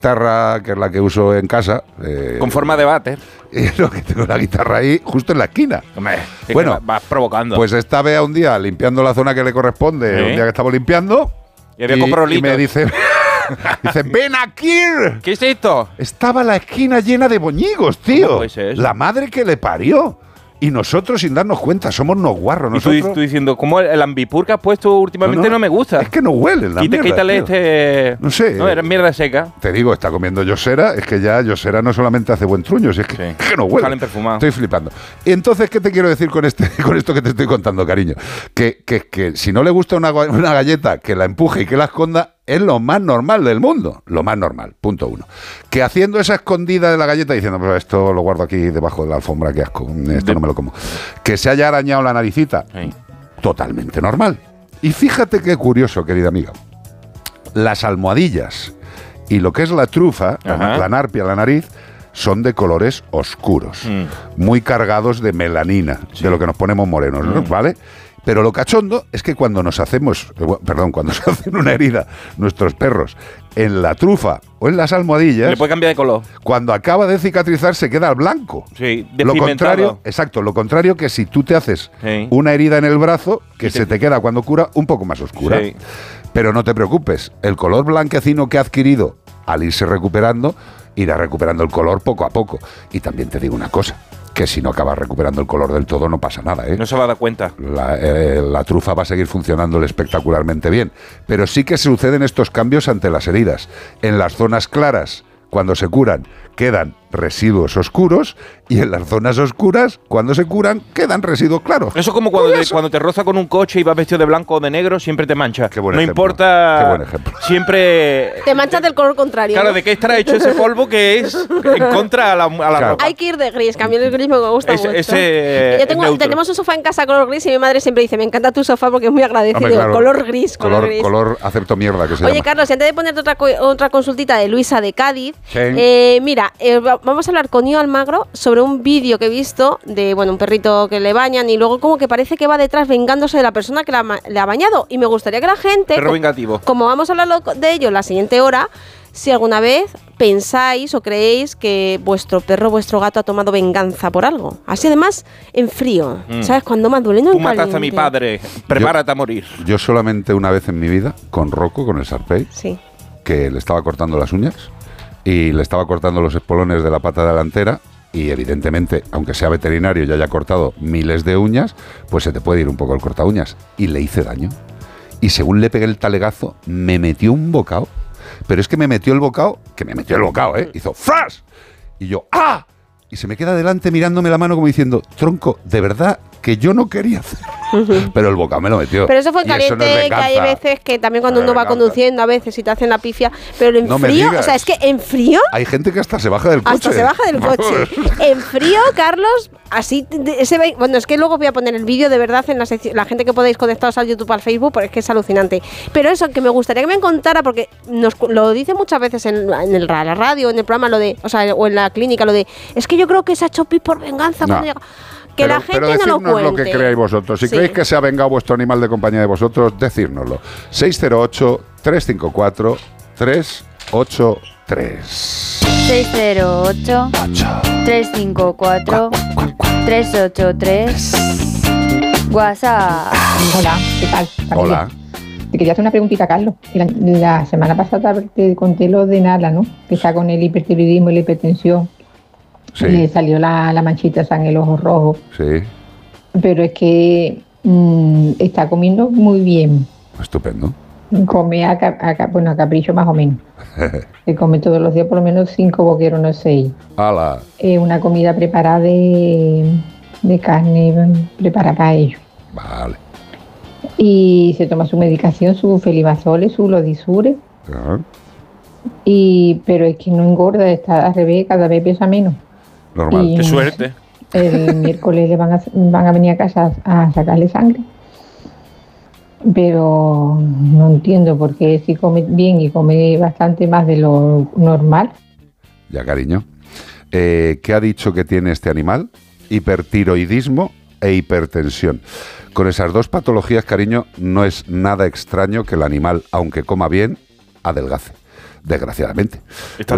guitarra, que es la que uso en casa. Con forma de váter. Lo que tengo la guitarra ahí, justo en la esquina. Hombre, bueno, vas provocando. Pues esta vez un día limpiando la zona que le corresponde, un día que estamos limpiando, y había coprolitos. Y me dice, ven aquí. ¿Qué es esto? Estaba la esquina llena de boñigos, tío. ¿Cómo puede ser eso? La madre que le parió. Y nosotros sin darnos cuenta, somos unos guarros. Y tú diciendo, ¿cómo el ambipur que has puesto últimamente no me gusta? Es que no huelen la mierda. Quítale tío. No sé. No, era mierda seca. Te digo, está comiendo Yosera, es que ya Yosera no solamente hace buen truño, es que no huele. Salen perfumados. Estoy flipando. Y entonces, ¿qué te quiero decir con esto que te estoy contando, cariño? Que si no le gusta una galleta, que la empuje y que la esconda, es lo más normal del mundo. Lo más normal, punto uno. Que haciendo esa escondida de la galleta, diciendo, pues esto lo guardo aquí debajo de la alfombra, qué asco, esto no me lo como. Que se haya arañado la naricita, totalmente normal. Y fíjate qué curioso, querida amiga. Las almohadillas y lo que es la trufa, la narpia, la nariz, son de colores oscuros, muy cargados de melanina, de lo que nos ponemos morenos, ¿no? ¿Vale? Pero lo cachondo es que cuando se hacen una herida nuestros perros en la trufa o en las almohadillas, le puede cambiar de color. Cuando acaba de cicatrizar se queda al blanco. Sí, lo contrario que si tú te haces una herida en el brazo, que se te queda cuando cura un poco más oscura. Sí. Pero no te preocupes, el color blanquecino que ha adquirido al irse recuperando, irá recuperando el color poco a poco. Y también te digo una cosa, que si no acabas recuperando el color del todo no pasa nada, ¿eh? No se va a dar cuenta. La trufa va a seguir funcionándole espectacularmente bien, pero sí que suceden estos cambios ante las heridas. En las zonas claras, cuando se curan, quedan residuos oscuros, y en las zonas oscuras, cuando se curan, quedan residuos claros. Eso como cuando te roza con un coche y vas vestido de blanco o de negro, siempre te mancha. Qué buen no ejemplo. Importa. Qué buen ejemplo. Siempre. Te manchas del color contrario. Claro, ¿no? ¿de qué estará hecho ese polvo que es en contra a la ropa? Hay que ir de gris, que a mí el gris me gusta mucho. Tenemos un sofá en casa color gris y mi madre siempre dice, me encanta tu sofá porque es muy agradecido. Hombre, claro. Color gris. Color acepto mierda, que se llama. Oye, Carlos, y antes de ponerte otra consultita de Luisa de Cádiz, mira, vamos a hablar con Ío Almagro sobre un vídeo que he visto de un perrito que le bañan y luego como que parece que va detrás vengándose de la persona que le ha bañado. Y me gustaría que la gente, perro vengativo, como vamos a hablar de ello en la siguiente hora, si alguna vez pensáis o creéis que vuestro perro, vuestro gato ha tomado venganza por algo. Así además en frío, ¿sabes? Cuando más duele, no en caliente. Tú mataste a mi padre, prepárate a morir. Yo solamente una vez en mi vida, con Rocco, con el Shar-Pei, que le estaba cortando las uñas y le estaba cortando los espolones de la pata delantera, y evidentemente, aunque sea veterinario y haya cortado miles de uñas, pues se te puede ir un poco el corta uñas, y le hice daño. Y según le pegué el talegazo, me metió un bocado, pero es que me metió el bocado, hizo ¡fras! Y yo ¡ah! Y se me queda delante mirándome la mano como diciendo, tronco, de verdad que yo no quería hacer. Pero el bocado me lo metió. Pero eso fue en caliente, no que hay veces que también cuando uno va conduciendo, a veces si te hacen la pifia, pero en frío, o sea, es que en frío... Hay gente que hasta se baja del coche. Hasta se baja del coche. En frío, Carlos, así... es que luego voy a poner el vídeo de verdad en la gente que podéis conectaros al YouTube, al Facebook, porque es que es alucinante. Pero eso, que me gustaría que me contara, porque nos lo dice muchas veces en la radio, en el programa, o en la clínica, es que yo creo que se ha hecho pis por venganza cuando llega... Que la gente no lo cuente. Lo que creáis vosotros. Si creéis que se ha vengado vuestro animal de compañía de vosotros, decírnoslo. 608-354-383. 608-354-383. WhatsApp. Hola, ¿qué tal? Hola. Te quería hacer una preguntita, Carlos. La semana pasada te conté lo de Nala, ¿no? Que está con el hipertiroidismo y la hipertensión. Sí. Le salió la manchita esa en el ojo rojo. Sí. Pero es que está comiendo muy bien. Estupendo. Come a capricho más o menos. Se come todos los días por lo menos 5 boqueros, no 6. ¡Hala! Una comida preparada de carne preparada para ellos. Vale. Y se toma su medicación, su felibazole, su lodisure. Pero es que no engorda, está al revés, cada vez pesa menos. Normal. ¡Qué suerte! El miércoles le van a venir a casa a sacarle sangre. Pero no entiendo por qué si come bien y come bastante más de lo normal. Ya, cariño. ¿Qué ha dicho que tiene este animal? Hipertiroidismo e hipertensión. Con esas dos patologías, cariño, no es nada extraño que el animal, aunque coma bien, adelgace. Desgraciadamente.